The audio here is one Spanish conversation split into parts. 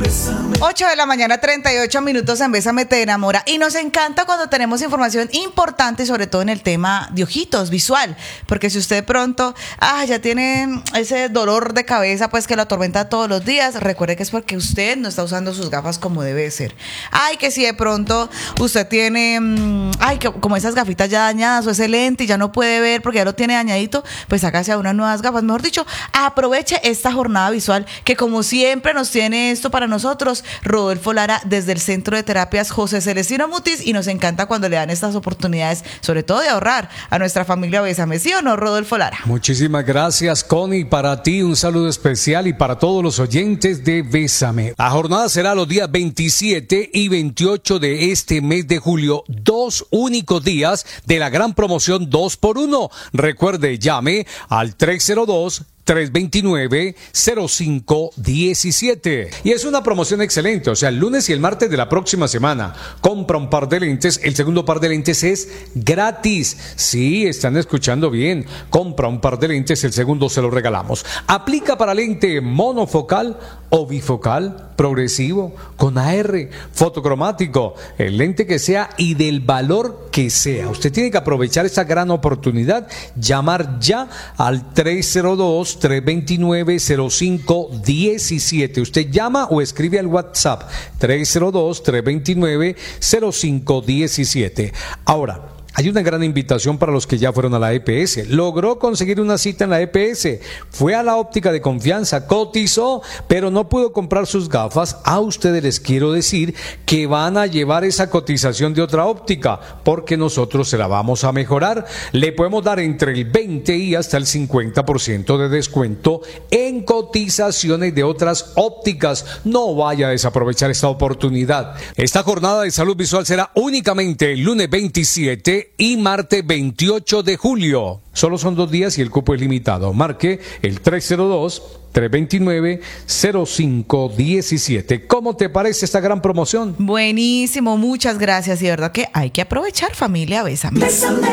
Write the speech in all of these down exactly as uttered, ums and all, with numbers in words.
ocho de la mañana, treinta y ocho minutos en Bésame te enamora. Y nos encanta cuando tenemos información importante, sobre todo en el tema de ojitos, visual. Porque si usted pronto, ah, ya tiene ese dolor de cabeza, pues que lo atormenta todos los días, recuerde que es porque usted no está usando sus gafas como debe ser. Ay, que si de pronto usted tiene, mmm, ay, que como esas gafitas ya dañadas o ese lente y ya no puede ver porque ya lo tiene dañadito, pues hágase a unas nuevas gafas. Mejor dicho, aproveche esta jornada visual que como siempre nos tiene esto para nosotros Rodolfo Lara desde el Centro de Terapias José Celestino Mutis, y nos encanta cuando le dan estas oportunidades, sobre todo de ahorrar a nuestra familia Bésame, ¿sí o no, Rodolfo Lara? Muchísimas gracias, Connie. Para ti un saludo especial y para todos los oyentes de Bésame. La jornada será los días veintisiete y veintiocho de este mes de julio, dos únicos días de la gran promoción dos por uno. Recuerde, llame al tres cero dos, tres dos nueve, cero cinco uno siete. Y es una promoción excelente, o sea, el lunes y el martes de la próxima semana. Compra un par de lentes, el segundo par de lentes es gratis. Sí, están escuchando bien. Compra un par de lentes, el segundo se lo regalamos. Aplica para lente monofocal o bifocal, progresivo, con A R, fotocromático, el lente que sea y del valor que sea. Usted tiene que aprovechar esta gran oportunidad, llamar ya al tres cero dos, tres dos nueve, cero cinco uno siete. Usted llama o escribe al WhatsApp tres cero dos, tres dos nueve, cero cinco uno siete. Ahora, hay una gran invitación para los que ya fueron a la E P S. Logró conseguir una cita en la E P S. Fue a la óptica de confianza, cotizó, pero no pudo comprar sus gafas. A ustedes les quiero decir que van a llevar esa cotización de otra óptica, porque nosotros se la vamos a mejorar. Le podemos dar entre el veinte y hasta el cincuenta por ciento de descuento en cotizaciones de otras ópticas. No vaya a desaprovechar esta oportunidad. Esta jornada de salud visual será únicamente el lunes veintisiete y martes veintiocho de julio. Solo son dos días y el cupo es limitado. Marque el tres cero dos, tres dos nueve, cero cinco uno siete. ¿Cómo te parece esta gran promoción? Buenísimo, muchas gracias. Y de verdad que hay que aprovechar, familia Bésame. Bésame.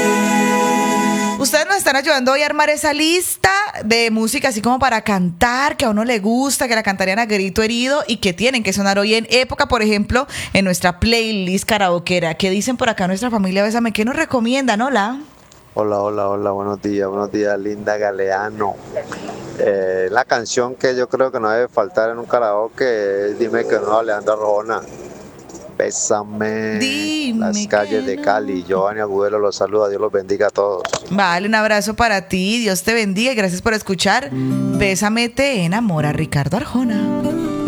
Ustedes nos están ayudando hoy a armar esa lista de música así como para cantar, que a uno le gusta, que la cantarían a grito herido y que tienen que sonar hoy en época, por ejemplo, en nuestra playlist karaokeera. ¿Qué dicen por acá nuestra familia Bésame? ¿Qué nos recomiendan? Hola. Hola, hola, hola, buenos días, buenos días, Linda Galeano. Eh, la canción que yo creo que no debe faltar en un karaoke es Dime que no, Alejandra Arjona. Bésame. Dime las calles de Cali. Giovanni Agudelo los saluda. Dios los bendiga a todos. Vale, un abrazo para ti. Dios te bendiga y gracias por escuchar. Bésame te enamora, Ricardo Arjona.